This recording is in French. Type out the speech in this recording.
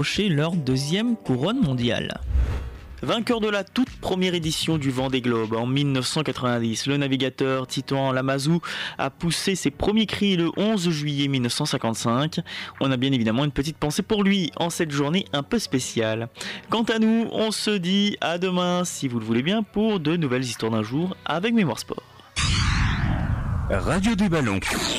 leur deuxième couronne mondiale. Vainqueur de la toute première édition du Vendée Globe en 1990, le navigateur Titouan Lamazou a poussé ses premiers cris le 11 juillet 1955. On a bien évidemment une petite pensée pour lui en cette journée un peu spéciale. Quant à nous, on se dit à demain, si vous le voulez bien, pour de nouvelles histoires d'un jour avec Mémoire Sport. Radio des Ballons.